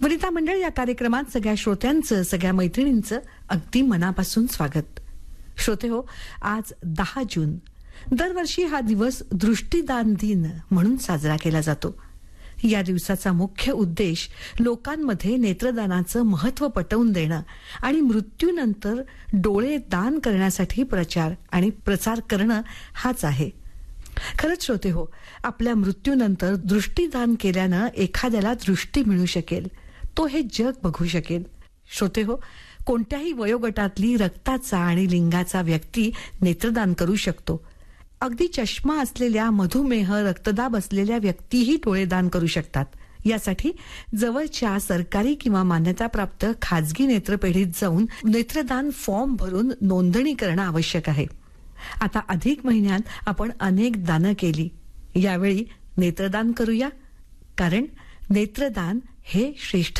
वनिता मंडळ या कार्यक्रमात सगळ्या श्रोत्यांचं, सगळ्या मैत्रिणींचं अगदी मनापासून स्वागत. श्रोते हो, आज 10 जून. दरवर्षी हा दिवस दृष्टीदान दिन म्हणून साजरा केला जातो. या दिवसाचा मुख्य उद्देश लोकांमध्ये नेत्रदानाचं महत्त्व पटवून देणं आणि मृत्यूनंतर डोळे दान करण्यासाठी प्रचार आणि प्रसार करणं हाच आहे. खरंच श्रोते हो, आपल्या मृत्यूनंतर दृष्टीदान केल्यानं एखाद्याला दृष्टी मिळू शकेल, तो हे जग बघू शकेल. श्रोते हो, कोणत्याही वयोगटातली रक्ताचा आणि लिंगाचा व्यक्ती नेत्रदान करू शकतो. अगदी चष्मा असलेल्या, मधुमेह, रक्तदाब असलेल्या व्यक्तीही डोळे दान करू शकतात. यासाठी जवळच्या सरकारी किंवा मान्यताप्राप्त खाजगी नेत्रपेढीत जाऊन नेत्रदान फॉर्म भरून नोंदणी करणं आवश्यक आहे. आता अधिक महिन्यात आपण अनेक दानं केली. यावेळी नेत्रदान करूया, कारण नेत्रदान हे श्रेष्ठ